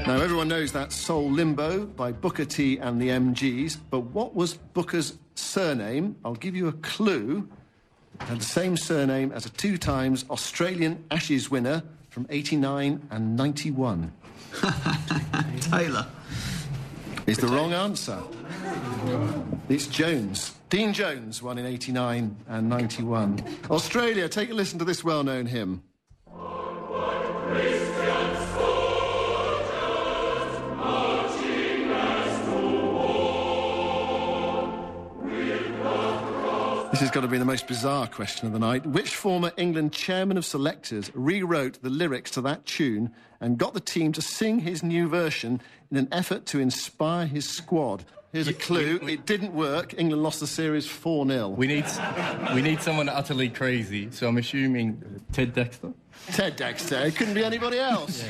Now, everyone knows that Soul Limbo by Booker T and the MGs, but what was Booker's surname? I'll give you a clue. It had the same surname as a 2 times Australian Ashes winner from 89 and 91. Taylor. Is the wrong answer. It's Jones. Dean Jones won in 89 and 91. Australia, take a listen to this well-known hymn. This has got to be the most bizarre question of the night. Which former England chairman of selectors rewrote the lyrics to that tune and got the team to sing his new version in an effort to inspire his squad? Here's a clue. It didn't work. England lost the series 4-0. We need someone utterly crazy, so I'm assuming Ted Dexter. Ted Dexter. It couldn't be anybody else.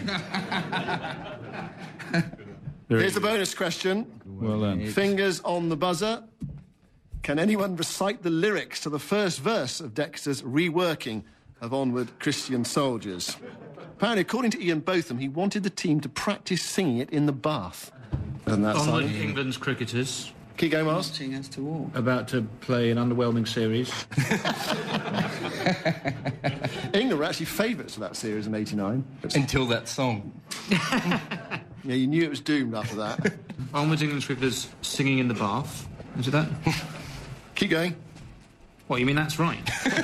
Here's the bonus question. Well done. Fingers on the buzzer. Can anyone recite the lyrics to the first verse of Dexter's reworking of Onward Christian Soldiers? Apparently, according to Ian Botham, he wanted the team to practice singing it in the bath. Onward, England's cricketers. Keep going, Miles. Marching as to war. About to play an underwhelming series. England were actually favourites of that series in 89. Until that song. Yeah, you knew it was doomed after that. Onward, England's cricketers singing in the bath. Is it that? Keep going. What, you mean that's right?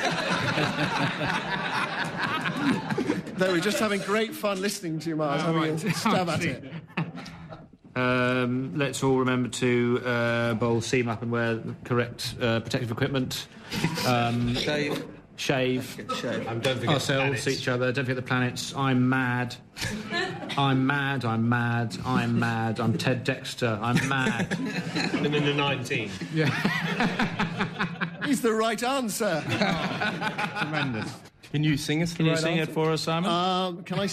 They were just having great fun listening to you, Miles, having a stab at it. Let's all remember to bowl, seam up and wear the correct protective equipment. Shave. Shave. Don't forget ourselves, each other. Don't forget the planets. I'm mad. I'm mad. I'm mad. I'm mad. I'm Ted Dexter. I'm mad. And then the 19. Yeah. He's the right answer. Tremendous. Can you sing us the Can you right sing answer? it for us, Simon? Can I